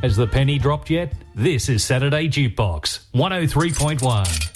Has the penny dropped yet? This is Saturday Jukebox, 103.1.